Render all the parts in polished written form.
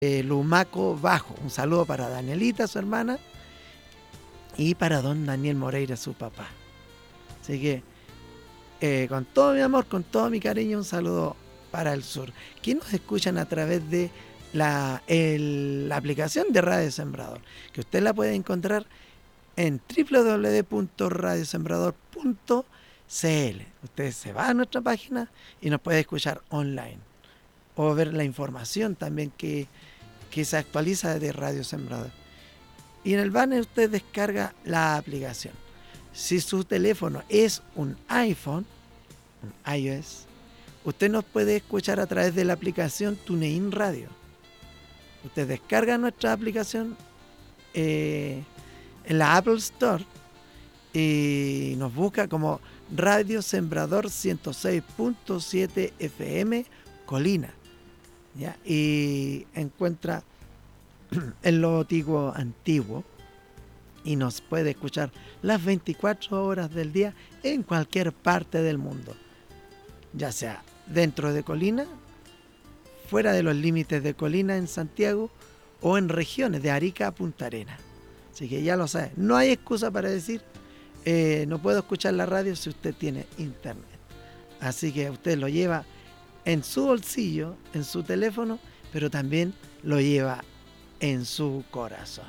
Lumaco Bajo. Un saludo para Danielita, su hermana, y para don Daniel Moreira, su papá. Así que con todo mi amor, con todo mi cariño, un saludo para el sur. Que nos escuchan a través de la aplicación de Radio Sembrador, que usted la puede encontrar en www.radiosembrador.cl. Usted se va a nuestra página y nos puede escuchar online o ver la información también que se actualiza de Radio Sembrador. Y en el banner usted descarga la aplicación. Si su teléfono es un iPhone, un iOS, usted nos puede escuchar a través de la aplicación TuneIn Radio. Usted descarga nuestra aplicación en la Apple Store y nos busca como Radio Sembrador 106.7 FM Colina, ¿ya? Y encuentra el logotipo antiguo y nos puede escuchar las 24 horas del día en cualquier parte del mundo, ya sea dentro de Colina, fuera de los límites de Colina en Santiago o en regiones de Arica a Punta Arenas. Así que ya lo sabe, no hay excusa para decir no puedo escuchar la radio si usted tiene internet. Así que usted lo lleva en su bolsillo, en su teléfono, pero también lo lleva en su corazón.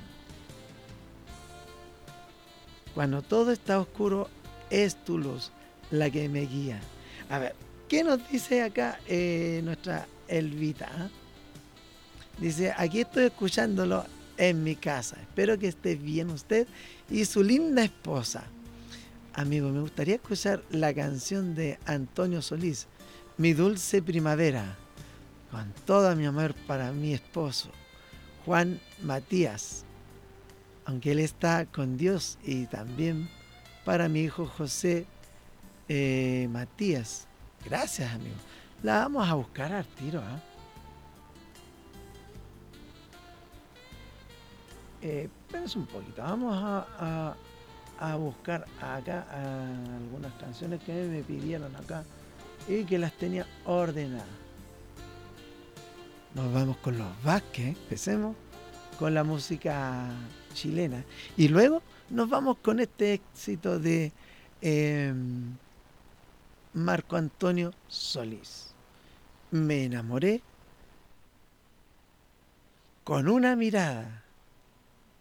Cuando todo está oscuro, es tu luz la que me guía. A ver, ¿qué nos dice acá nuestra Elvita? Dice, aquí estoy escuchándolo en mi casa. Espero que esté bien usted y su linda esposa. Amigo, me gustaría escuchar la canción de Antonio Solís, Mi Dulce Primavera, con todo mi amor para mi esposo, Juan Matías, aunque él está con Dios, y también para mi hijo José Matías. Gracias, amigo. La vamos a buscar al tiro, espérense un poquito. Vamos a buscar acá algunas canciones que me pidieron acá y que las tenía ordenadas. Nos vamos con los Vázquez, empecemos con la música chilena y luego nos vamos con este éxito de Marco Antonio Solís. Me enamoré con una mirada.